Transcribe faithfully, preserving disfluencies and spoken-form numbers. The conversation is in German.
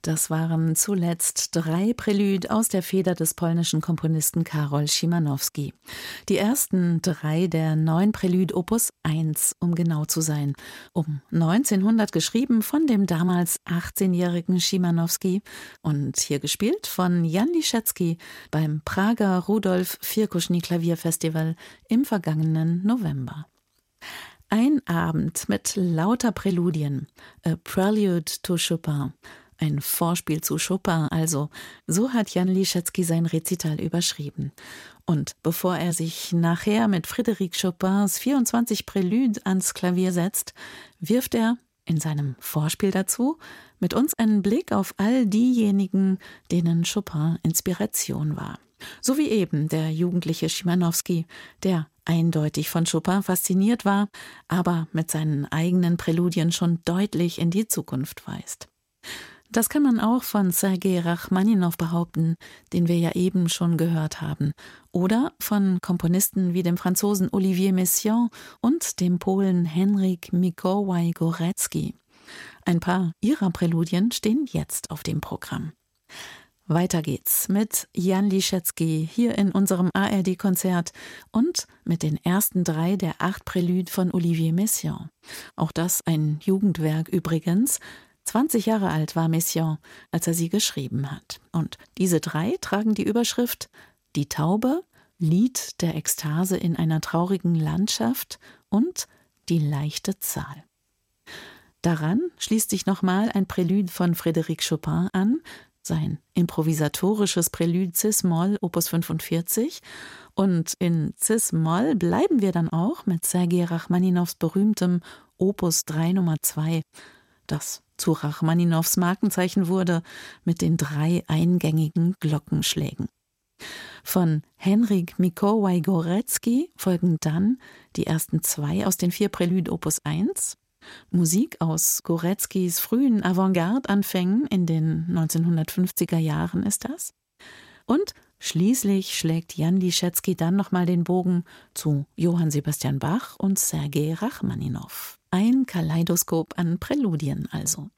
Das waren zuletzt drei Prälüde aus der Feder des polnischen Komponisten Karol Szymanowski. Die ersten drei der neun Prälüde Opus eins, um genau zu sein. Um neunzehnhundert geschrieben von dem damals achtzehnjährigen Szymanowski und hier gespielt von Jan Liszewski beim Prager Rudolf Firkuschny Klavierfestival im vergangenen November. Ein Abend mit lauter Präludien, a Prelude to Chopin, ein Vorspiel zu Chopin also, so hat Jan Liszewski sein Rezital überschrieben. Und bevor er sich nachher mit Frédéric Chopins vierundzwanzig Prälüde ans Klavier setzt, wirft er in seinem Vorspiel dazu mit uns einen Blick auf all diejenigen, denen Chopin Inspiration war. So wie eben der jugendliche Szymanowski, der eindeutig von Chopin fasziniert war, aber mit seinen eigenen Präludien schon deutlich in die Zukunft weist. Das kann man auch von Sergei Rachmaninow behaupten, den wir ja eben schon gehört haben, oder von Komponisten wie dem Franzosen Olivier Messiaen und dem Polen Henryk Mikołaj-Górecki. Ein paar ihrer Präludien stehen jetzt auf dem Programm. Weiter geht's mit Jan Liszewski hier in unserem A R D-Konzert und mit den ersten drei der acht Prälüde von Olivier Messiaen. Auch das ein Jugendwerk übrigens. zwanzig Jahre alt war Messiaen, als er sie geschrieben hat. Und diese drei tragen die Überschrift Die Taube, Lied der Ekstase in einer traurigen Landschaft und Die leichte Zahl. Daran schließt sich nochmal ein Prälüde von Frédéric Chopin an, sein improvisatorisches Prälüde Cis-Moll Opus fünfundvierzig. Und in Cis-Moll bleiben wir dann auch mit Sergei Rachmaninows berühmtem Opus drei Nummer zwei, das zu Rachmaninows Markenzeichen wurde mit den drei eingängigen Glockenschlägen. Von Henryk Mikołaj-Górecki folgen dann die ersten zwei aus den vier Prälüde Opus eins, Musik aus Góreckis frühen Avantgarde-Anfängen in den neunzehnhundertfünfziger Jahren ist das. Und schließlich schlägt Jan Liszewski dann nochmal den Bogen zu Johann Sebastian Bach und Sergei Rachmaninow. Ein Kaleidoskop an Präludien also.